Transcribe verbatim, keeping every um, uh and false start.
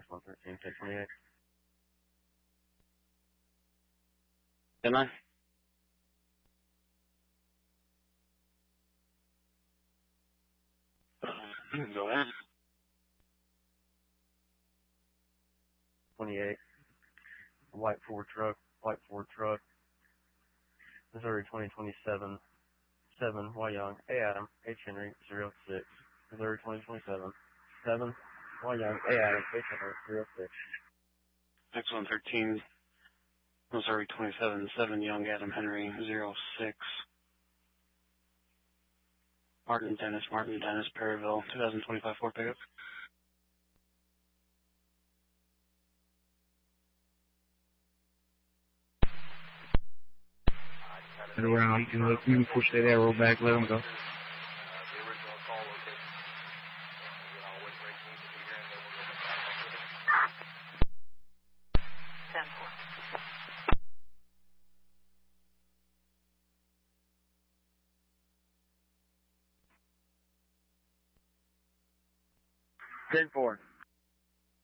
X one thirteen, ten twenty-eight. ten nine. Go ahead. twenty-eight. White Ford truck, white Ford truck. Missouri twenty twenty-seven. seven, Y Young, A Adam, H Henry, zero six. Missouri twenty twenty-seven. seven, Y Young, A Adam, H Henry, zero six. X one thirteen. Missouri twenty-seven, seven, Young Adam Henry, zero six. Martin Dennis, Martin Dennis, Perryville, twenty twenty-five Ford pickup. Turn around, you can look, you can push that arrow back, let him go. ten four.